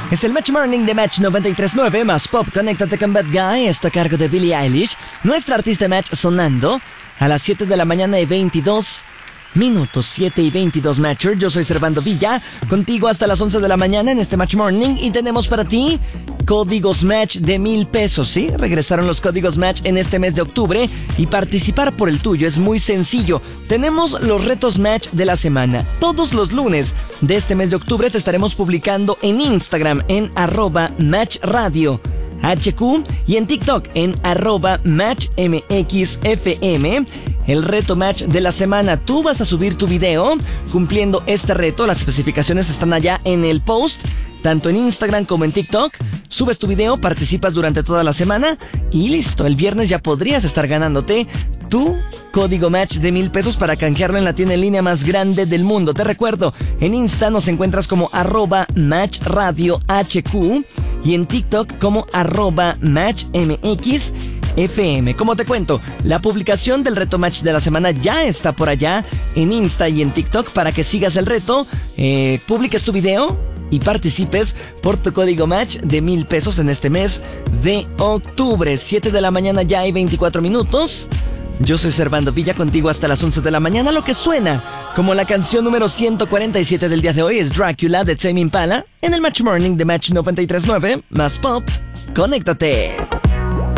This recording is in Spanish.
Es el Match Morning de Match 93.9 más Pop. Conéctate con Bad Guy. Esto a cargo de Billie Eilish. Nuestra artista Match sonando a las 7 de la mañana y 22 minutos. 7 y 22 Matcher. Yo soy Servando Villa. Contigo hasta las 11 de la mañana en este Match Morning. Y tenemos para ti códigos Match de 1,000 pesos, ¿sí? Regresaron los códigos Match en este mes de octubre. Y participar por el tuyo es muy sencillo. Tenemos los retos Match de la semana. Todos los lunes de este mes de octubre te estaremos publicando en Instagram en @MatchRadio HQ y en TikTok en @MatchMXFM. El reto Match de la semana. Tú vas a subir tu video cumpliendo este reto. Las especificaciones están allá en el post, tanto en Instagram como en TikTok. Subes tu video, participas durante toda la semana y listo. El viernes ya podrías estar ganándote tu código Match de 1,000 pesos para canjearlo en la tienda en línea más grande del mundo. Te recuerdo, en Insta nos encuentras como @MatchRadioHQ y en TikTok como @MatchMXFM. Como te cuento, la publicación del reto Match de la semana ya está por allá en Insta y en TikTok para que sigas el reto, publiques tu video y participes por tu código Match de 1,000 pesos en este mes de octubre. 7 de la mañana ya hay 24 minutos. Yo soy Servando Villa, contigo hasta las 11 de la mañana. Lo que suena como la canción número 147 del día de hoy es Dracula de Tame Impala en el Match Morning de Match 93.9 más Pop. Conéctate.